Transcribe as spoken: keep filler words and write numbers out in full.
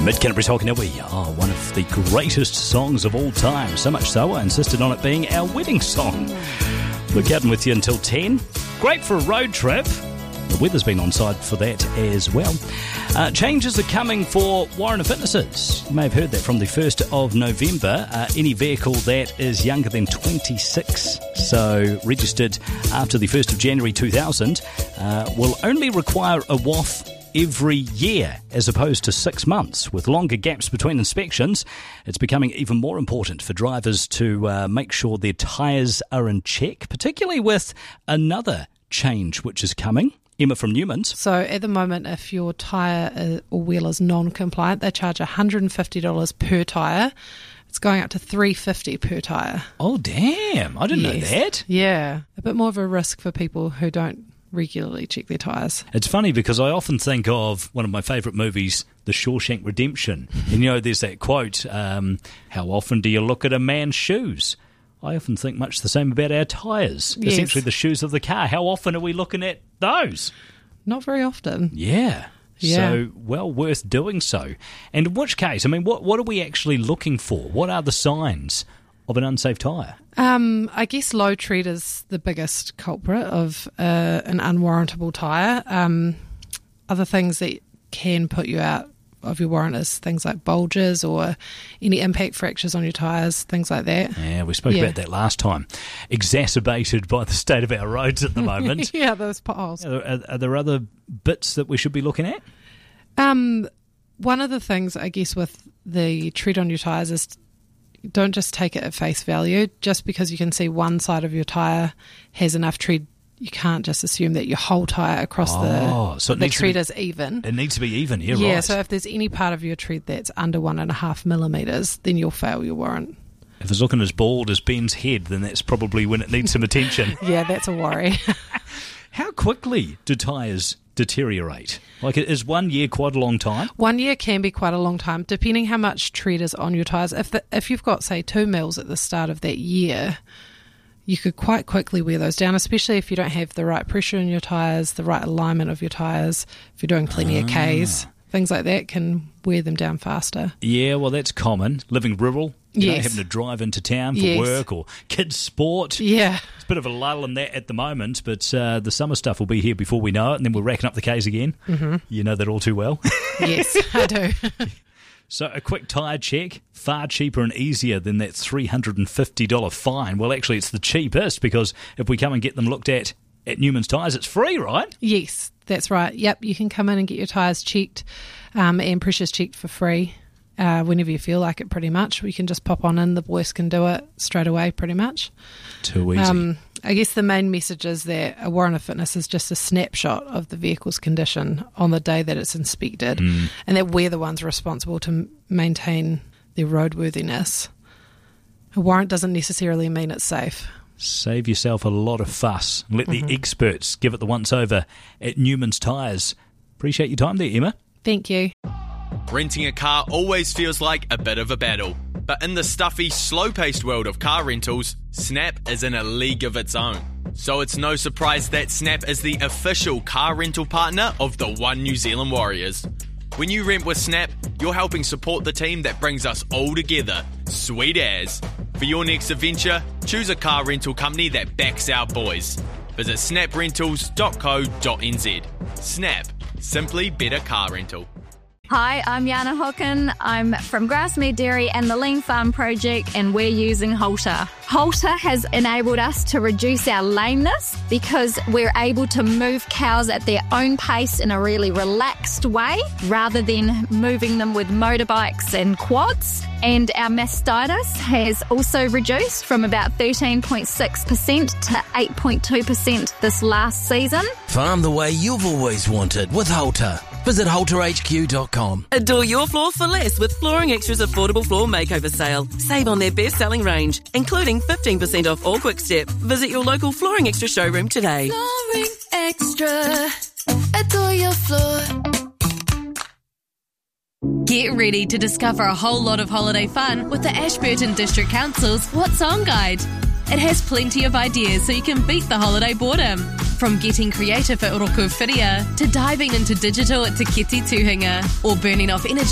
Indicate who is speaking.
Speaker 1: Mid-Canterbury's Hokanui are one of the greatest songs of all time. So much so, I insisted on it being our wedding song. We're chatting with you until ten. Great for a road trip. The weather's been on side for that as well. Uh, changes are coming for Warrant Fitnesses. You may have heard that from the first of November. Uh, any vehicle that is younger than twenty-six, so registered after the first of January two thousand, uh, will only require a W O F every year as opposed to six months. With longer gaps between inspections, it's becoming even more important for drivers to uh, make sure their tyres are in check, particularly with another change which is coming. Emma from Newman's.
Speaker 2: So at the moment, if your tyre or wheel is non-compliant, they charge one hundred fifty dollars per tyre. It's going up to three hundred fifty dollars per tyre.
Speaker 1: Oh, damn. I didn't yes. know that.
Speaker 2: Yeah. A bit more of a risk for people who don't regularly check their tyres.
Speaker 1: It's funny because I often think of one of my favourite movies, The Shawshank Redemption. And you know, there's that quote, um, how often do you look at a man's shoes? I often think much the same about our tyres, yes. essentially the shoes of the car. How often are we looking at those?
Speaker 2: Not very often.
Speaker 1: Yeah.
Speaker 2: Yeah.
Speaker 1: So, well worth doing so. And in which case, I mean, what, what are we actually looking for? What are the signs of an unsafe tyre?
Speaker 2: Um, I guess low tread is the biggest culprit of uh, an unwarrantable tyre. Um, other things that can put you out of your warrant is things like bulges or any impact fractures on your tyres, things like that.
Speaker 1: Yeah, we spoke yeah. about that last time. Exacerbated by the state of our roads at the moment.
Speaker 2: yeah, those potholes.
Speaker 1: Are, are, are there other bits that we should be looking at?
Speaker 2: Um, one of the things, I guess, with the tread on your tyres is don't just take it at face value. Just because you can see one side of your tyre has enough tread, you can't just assume that your whole tyre across
Speaker 1: oh,
Speaker 2: the,
Speaker 1: so
Speaker 2: the tread
Speaker 1: be,
Speaker 2: is even.
Speaker 1: It needs to be even, yeah,
Speaker 2: yeah
Speaker 1: right.
Speaker 2: So if there's any part of your tread that's under one and a half millimetres, then you'll fail your warrant.
Speaker 1: If it's looking as bald as Ben's head, then that's probably when it needs some attention.
Speaker 2: yeah, that's a worry.
Speaker 1: How quickly do tyres deteriorate? Like, is one year quite a long time?
Speaker 2: One year can be quite a long time, depending how much tread is on your tyres. If the, if you've got, say, two mils at the start of that year, you could quite quickly wear those down, especially if you don't have the right pressure in your tyres, the right alignment of your tyres. If you're doing plenty ah. of Ks, things like that can wear them down faster.
Speaker 1: Yeah, well, that's common. Living rural, you
Speaker 2: yes.
Speaker 1: know, having to drive into town for
Speaker 2: yes.
Speaker 1: work or kids' sport.
Speaker 2: Yeah.
Speaker 1: It's a bit of a lull in that at the moment, but uh, the summer stuff will be here before we know it, and then we're racking up the Ks again.
Speaker 2: Mm-hmm.
Speaker 1: You know that all too well.
Speaker 2: Yes, I do.
Speaker 1: So a quick tyre check, far cheaper and easier than that three hundred fifty dollars fine. Well, actually, it's the cheapest because if we come and get them looked at at Newman's Tyres, it's free, right?
Speaker 2: Yes, that's right. Yep, you can come in and get your tyres checked um, and pressures checked for free uh, whenever you feel like it, pretty much. We can just pop on in, the boys can do it straight away, pretty much.
Speaker 1: Too easy.
Speaker 2: Um, I guess the main message is that a warrant of fitness is just a snapshot of the vehicle's condition on the day that it's inspected, mm. and that we're the ones responsible to maintain their roadworthiness. A warrant doesn't necessarily mean it's safe.
Speaker 1: Save yourself a lot of fuss. Let mm-hmm. the experts give it the once-over at Newman's Tyres. Appreciate your time there, Emma.
Speaker 2: Thank you.
Speaker 3: Renting a car always feels like a bit of a battle. But in the stuffy, slow-paced world of car rentals, Snap is in a league of its own. So it's no surprise that Snap is the official car rental partner of the One New Zealand Warriors. When you rent with Snap, you're helping support the team that brings us all together. Sweet as. For your next adventure, choose a car rental company that backs our boys. Visit snap rentals dot co dot n z. Snap. Simply better car rental.
Speaker 4: Hi, I'm Jana Hocken. I'm from Grassmere Dairy and the Lean Farm Project, and we're using Halter. Halter has enabled us to reduce our lameness because we're able to move cows at their own pace in a really relaxed way rather than moving them with motorbikes and quads. And our mastitis has also reduced from about thirteen point six percent to eight point two percent this last season.
Speaker 5: Farm the way you've always wanted with Halter. Visit halter h q dot com.
Speaker 6: Adore your floor for less with Flooring Extra's affordable floor makeover sale. Save on their best-selling range, including fifteen percent off all Quick Step. Visit your local Flooring Extra showroom today.
Speaker 7: Flooring Extra. Adore your floor.
Speaker 8: Get ready to discover a whole lot of holiday fun with the Ashburton District Council's What's On Guide. It has plenty of ideas so you can beat the holiday boredom. From getting creative at Oroku Whiria to diving into digital at Te Keti Tuhinga or burning off energy